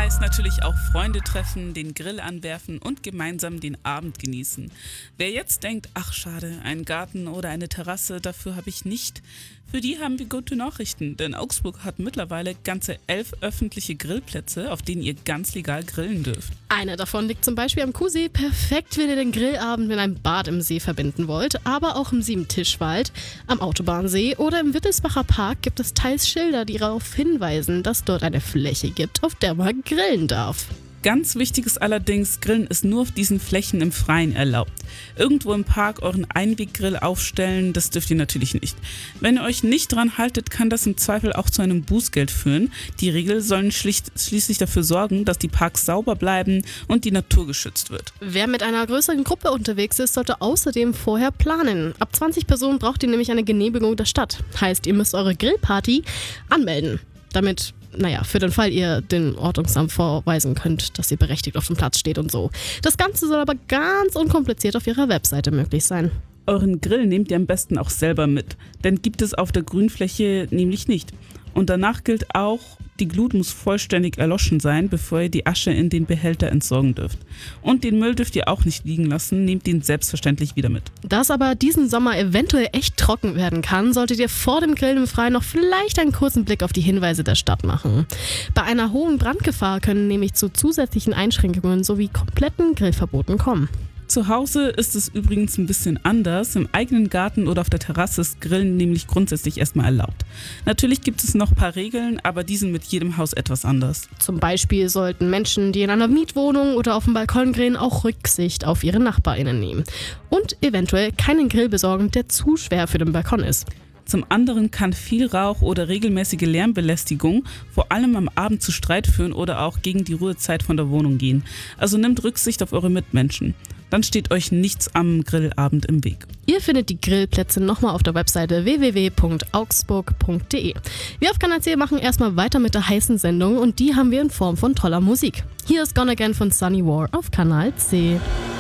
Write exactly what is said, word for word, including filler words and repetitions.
heißt natürlich auch Freunde treffen, den Grill anwerfen und gemeinsam den Abend genießen. Wer jetzt denkt, ach schade, einen Garten oder eine Terrasse, dafür habe ich nicht, für die haben wir gute Nachrichten, denn Augsburg hat mittlerweile ganze elf öffentliche Grillplätze, auf denen ihr ganz legal grillen dürft. Einer davon liegt zum Beispiel am Kuhsee, perfekt, wenn ihr den Grillabend mit einem Bad im See verbinden wollt, aber auch im Siebentischwald, am Autobahnsee oder im Wittelsbacher Park gibt es teils Schilder, die darauf hinweisen, dass dort eine Fläche gibt, auf der man grillen darf. Ganz wichtig ist allerdings, Grillen ist nur auf diesen Flächen im Freien erlaubt. Irgendwo im Park euren Einweggrill aufstellen, das dürft ihr natürlich nicht. Wenn ihr euch nicht dran haltet, kann das im Zweifel auch zu einem Bußgeld führen. Die Regeln sollen schlicht, schließlich dafür sorgen, dass die Parks sauber bleiben und die Natur geschützt wird. Wer mit einer größeren Gruppe unterwegs ist, sollte außerdem vorher planen. Ab zwanzig Personen braucht ihr nämlich eine Genehmigung der Stadt. Heißt, ihr müsst eure Grillparty anmelden. Damit, naja, für den Fall ihr den Ordnungsamt vorweisen könnt, dass ihr berechtigt auf dem Platz steht und so. Das Ganze soll aber ganz unkompliziert auf ihrer Webseite möglich sein. Euren Grill nehmt ihr am besten auch selber mit, denn gibt es auf der Grünfläche nämlich nicht. Und danach gilt auch, die Glut muss vollständig erloschen sein, bevor ihr die Asche in den Behälter entsorgen dürft. Und den Müll dürft ihr auch nicht liegen lassen, nehmt den selbstverständlich wieder mit. Da es aber diesen Sommer eventuell echt trocken werden kann, solltet ihr vor dem Grillen im Freien noch vielleicht einen kurzen Blick auf die Hinweise der Stadt machen. Bei einer hohen Brandgefahr können nämlich zu zusätzlichen Einschränkungen sowie kompletten Grillverboten kommen. Zu Hause ist es übrigens ein bisschen anders. Im eigenen Garten oder auf der Terrasse ist Grillen nämlich grundsätzlich erstmal erlaubt. Natürlich gibt es noch ein paar Regeln, aber die sind mit jedem Haus etwas anders. Zum Beispiel sollten Menschen, die in einer Mietwohnung oder auf dem Balkon grillen, auch Rücksicht auf ihre NachbarInnen nehmen. Und eventuell keinen Grill besorgen, der zu schwer für den Balkon ist. Zum anderen kann viel Rauch oder regelmäßige Lärmbelästigung vor allem am Abend zu Streit führen oder auch gegen die Ruhezeit von der Wohnung gehen. Also nehmt Rücksicht auf eure Mitmenschen. Dann steht euch nichts am Grillabend im Weg. Ihr findet die Grillplätze nochmal auf der Webseite w w w punkt augsburg punkt d e. Wir auf Kanal C machen erstmal weiter mit der heißen Sendung und die haben wir in Form von toller Musik. Hier ist Gone Again von Sunny War auf Kanal C.